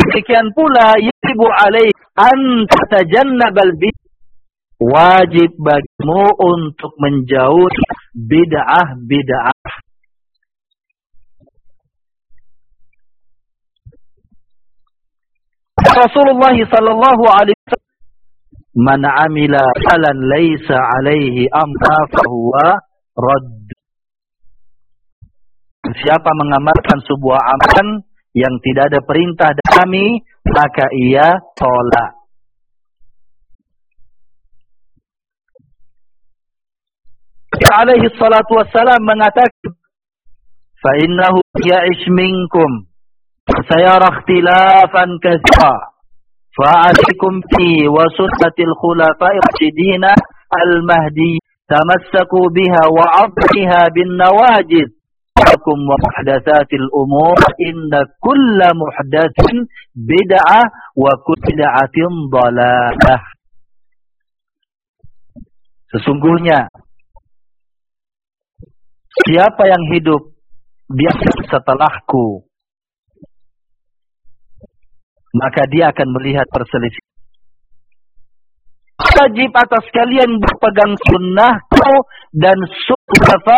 Demikian pula yajibu alaik an tatajannabal bid'ah. Wajib bagimu untuk menjauhi bid'ah-bid'ah. Rasulullah sallallahu alaihi wasallam, "Man 'amila 'amalan laisa 'alaihi amruna fahuwa radd." Siapa mengamalkan sebuah amalan yang tidak ada perintah dari kami, maka ia tolak. Alaihi salatu wassalam mengatakan, "Fa innahu ya'ish minkum sayara ikhtilafan katsira fa 'alaikum bi wa sunnatil khulafa'ir rasyidin al-mahdi tamassaku biha wa 'adhiha bin nawajid wa muhdatsatil umur inna kulla muhdatsin bid'ah wa kullu bid'atin dhalalah." Sesungguhnya siapa yang hidup setelahku, maka dia akan melihat perselisihan. Wajib atas kalian berpegang sunnahku dan sunnah